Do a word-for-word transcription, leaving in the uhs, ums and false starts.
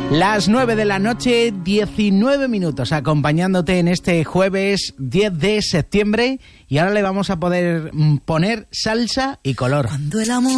Las nueve de la noche, diecinueve minutos, acompañándote en este jueves diez de septiembre, y ahora le vamos a poder poner salsa y color. Cuando el amor